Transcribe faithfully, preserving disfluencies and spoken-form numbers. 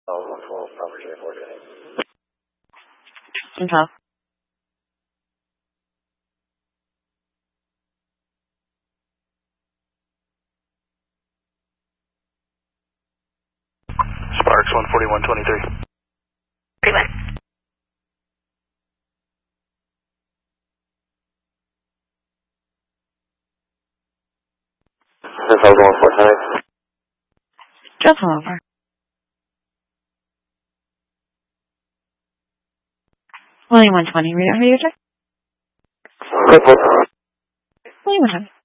Oh, one twelve, property report. Okay. Sparks one forty-one twenty-three. Pretty much. Since I was on four times. Just over. William one twenty, read it for you, sir? William one twenty.